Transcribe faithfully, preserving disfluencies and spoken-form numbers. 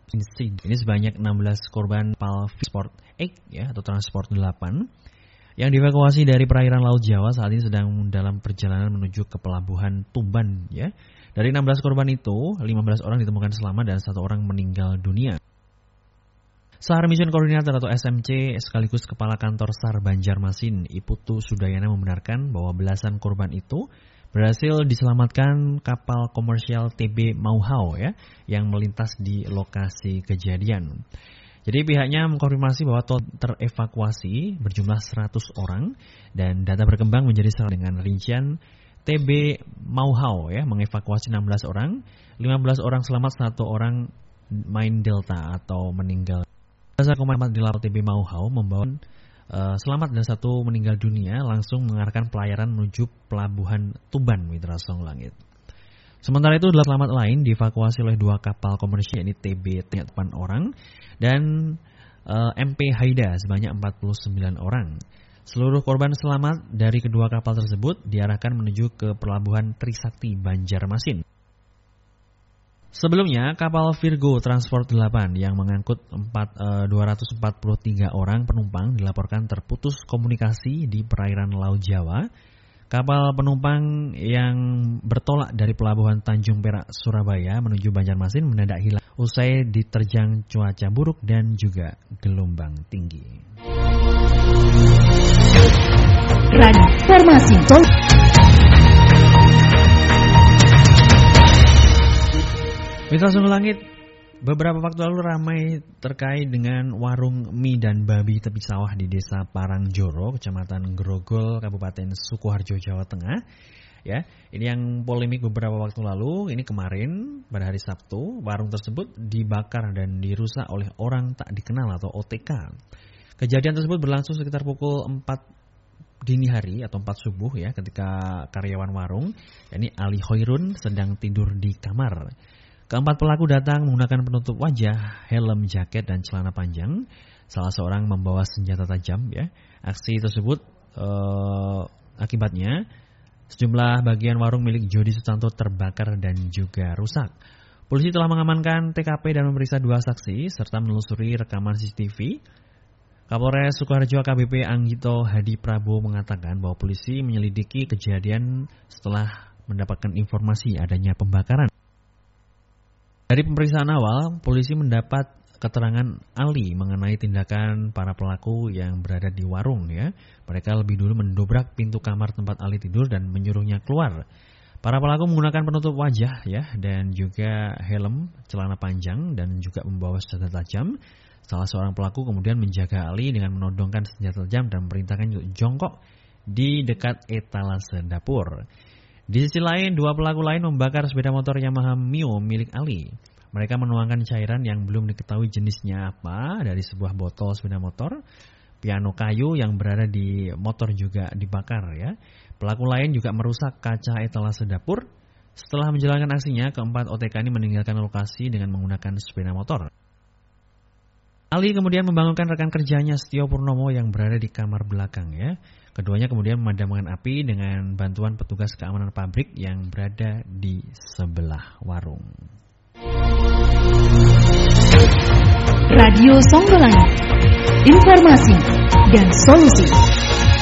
insiden. Ini sebanyak enam belas korban kapal Sport delapan ya atau Transport delapan yang dievakuasi dari perairan Laut Jawa saat ini sedang dalam perjalanan menuju ke pelabuhan Tuban ya. Dari enam belas korban itu, lima belas orang ditemukan selamat dan satu orang meninggal dunia. SAR Mission Coordinator atau S M C sekaligus Kepala Kantor SAR Banjarmasin, Iputu Sudayana membenarkan bahwa belasan korban itu berhasil diselamatkan kapal komersial T B Mauhao ya yang melintas di lokasi kejadian. Jadi pihaknya mengkonfirmasi bahwa terevakuasi berjumlah seratus orang dan data berkembang menjadi salah dengan rincian T B Mauhao ya mengevakuasi enam belas orang, lima belas orang selamat, satu orang main delta atau meninggal. Dasar Komandan di Laut T B Mauhao membawa Uh, selamat dan satu meninggal dunia langsung mengarahkan pelayaran menuju pelabuhan Tuban, Mitra Song Langit. Sementara itu, delapan selamat lain dievakuasi oleh dua kapal komersial, yakni T B delapan orang dan uh, M P Haida sebanyak empat puluh sembilan orang. Seluruh korban selamat dari kedua kapal tersebut diarahkan menuju ke pelabuhan Trisakti Banjarmasin. Sebelumnya, kapal Virgo Transport delapan yang mengangkut dua ratus empat puluh tiga orang penumpang dilaporkan terputus komunikasi di perairan Laut Jawa. Kapal penumpang yang bertolak dari pelabuhan Tanjung Perak, Surabaya menuju Banjarmasin mendadak hilang usai diterjang cuaca buruk dan juga gelombang tinggi. Transformasi Mitra Sungguh Langit, beberapa waktu lalu ramai terkait dengan warung mie dan babi tepi sawah di Desa Parangjoro, Kecamatan Grogol, Kabupaten Sukoharjo, Jawa Tengah. Ya, ini yang polemik beberapa waktu lalu. Ini kemarin pada hari Sabtu, warung tersebut dibakar dan dirusak oleh orang tak dikenal atau O T K. Kejadian tersebut berlangsung sekitar pukul empat dini hari atau empat subuh ya, ketika karyawan warung, yakni Ali Hoirun, sedang tidur di kamar. Keempat pelaku datang menggunakan penutup wajah, helm, jaket, dan celana panjang. Salah seorang membawa senjata tajam. Ya, aksi tersebut eh, akibatnya sejumlah bagian warung milik Jody Sutanto terbakar dan juga rusak. Polisi telah mengamankan T K P dan memeriksa dua saksi serta menelusuri rekaman C C T V. Kapolres Sukoharjo A K B P Anggito Hadi Prabowo mengatakan bahwa polisi menyelidiki kejadian setelah mendapatkan informasi adanya pembakaran. Dari pemeriksaan awal, polisi mendapat keterangan Ali mengenai tindakan para pelaku yang berada di warung. Ya, mereka lebih dulu mendobrak pintu kamar tempat Ali tidur dan menyuruhnya keluar. Para pelaku menggunakan penutup wajah ya dan juga helm, celana panjang dan juga membawa senjata tajam. Salah seorang pelaku kemudian menjaga Ali dengan menodongkan senjata tajam dan memerintahkan untuk jongkok di dekat etalase dapur. Di sisi lain, dua pelaku lain membakar sepeda motor Yamaha Mio milik Ali. Mereka menuangkan cairan yang belum diketahui jenisnya apa dari sebuah botol sepeda motor. Piano kayu yang berada di motor juga dibakar ya. Pelaku lain juga merusak kaca etalase dapur. Setelah menjalankan aksinya, keempat O T K ini meninggalkan lokasi dengan menggunakan sepeda motor. Ali kemudian membangunkan rekan kerjanya Setio Purnomo yang berada di kamar belakang ya. Keduanya kemudian memadamkan api dengan bantuan petugas keamanan pabrik yang berada di sebelah warung. Radio Songgolangit, informasi dan solusi.